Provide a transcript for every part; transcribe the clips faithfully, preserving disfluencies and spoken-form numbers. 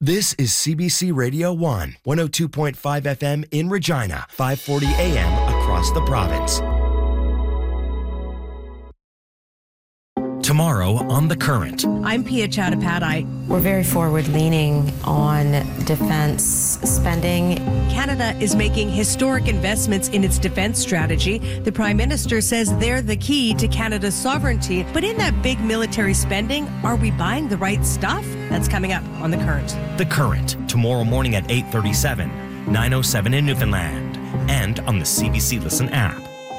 This is C B C Radio one, one oh two point five F M in Regina, five forty A M across the province. Tomorrow on The Current. I'm Pia Chattopadhyay. We're very forward-leaning on defense spending. Canada is making historic investments in its defense strategy. The Prime Minister says they're the key to Canada's sovereignty. But in that big military spending, are we buying the right stuff? That's coming up on The Current. The Current, tomorrow morning at eight thirty-seven, nine oh seven in Newfoundland, and on the C B C Listen app.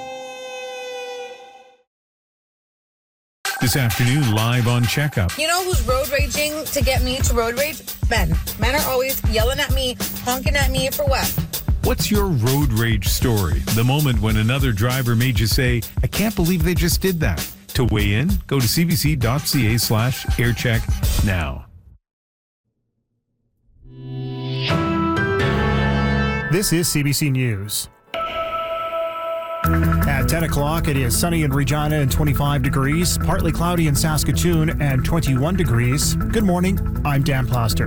This afternoon, live on Checkup. You know who's road raging to get me to road rage? Men. Men are always yelling at me, honking at me for what? What's your road rage story? The moment when another driver made you say, I can't believe they just did that. To weigh in, go to cbc.ca slash aircheck now. This is C B C News. At ten o'clock, it is sunny in Regina and twenty-five degrees, partly cloudy in Saskatoon and twenty-one degrees. Good morning, I'm Dan Plaster.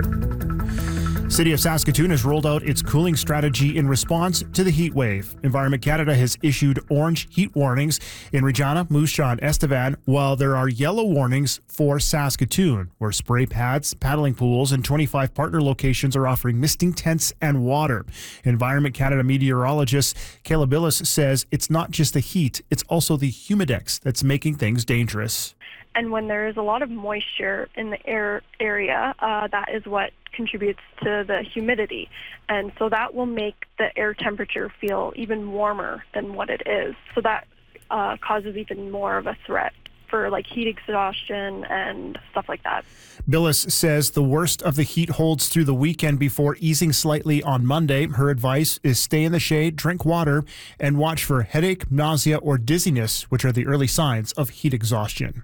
City of Saskatoon has rolled out its cooling strategy in response to the heat wave. Environment Canada has issued orange heat warnings in Regina, Moose Jaw, and Estevan, while there are yellow warnings for Saskatoon, where spray pads, paddling pools, and twenty-five partner locations are offering misting tents and water. Environment Canada meteorologist Kayla Billis says it's not just the heat, it's also the humidex that's making things dangerous. And when there is a lot of moisture in the air area, uh, that is what contributes to the humidity. And so that will make the air temperature feel even warmer than what it is. So that uh, causes even more of a threat for like heat exhaustion and stuff like that. Billis says the worst of the heat holds through the weekend before easing slightly on Monday. Her advice is stay in the shade, drink water, and watch for headache, nausea, or dizziness, which are the early signs of heat exhaustion.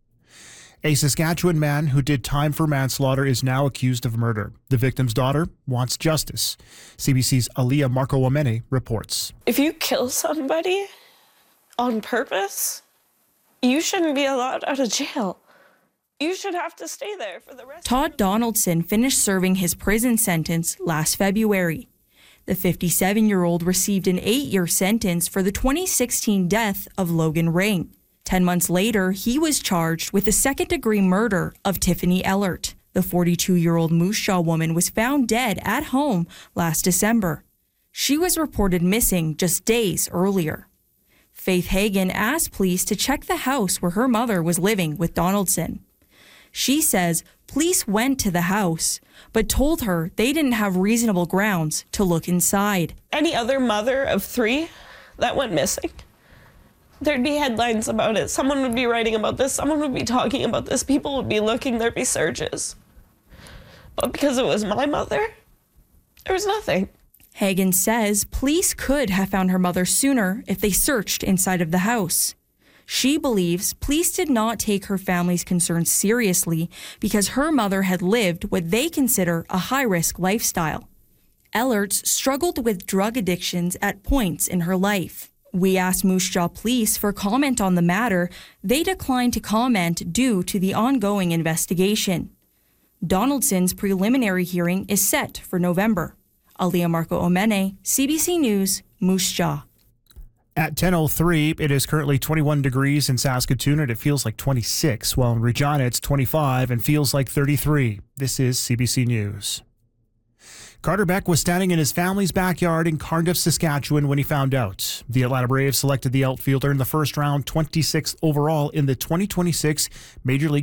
A Saskatchewan man who did time for manslaughter is now accused of murder. The victim's daughter wants justice. C B C's Aliyah Marco-Wamene reports. If you kill somebody on purpose, you shouldn't be allowed out of jail. You should have to stay there for the rest Todd of Donaldson finished serving his prison sentence last February. The fifty-seven-year-old received an eight-year sentence for the twenty sixteen death of Logan Ring. Ten months later, he was charged with the second-degree murder of Tiffany Ellert. The forty-two-year-old Moose Jaw woman was found dead at home last December. She was reported missing just days earlier. Faith Hagen asked police to check the house where her mother was living with Donaldson. She says police went to the house, but told her they didn't have reasonable grounds to look inside. Any other mother of three that went missing, there'd be headlines about it. Someone would be writing about this. Someone would be talking about this. People would be looking. There'd be searches. But because it was my mother, there was nothing. Hagen says police could have found her mother sooner if they searched inside of the house. She believes police did not take her family's concerns seriously because her mother had lived what they consider a high-risk lifestyle. Ellerts struggled with drug addictions at points in her life. We asked Moose Jaw Police for comment on the matter. They declined to comment due to the ongoing investigation. Donaldson's preliminary hearing is set for November. Aliyah Marco-Wamene, C B C News, Moose Jaw. At ten oh three, it is currently twenty-one degrees in Saskatoon and it feels like twenty-six, while in Regina it's twenty-five and feels like thirty-three. This is C B C News. Carter Beck was standing in his family's backyard in Cardiff, Saskatchewan when he found out. The Atlanta Braves selected the outfielder in the first round, twenty-sixth overall in the twenty twenty-six Major League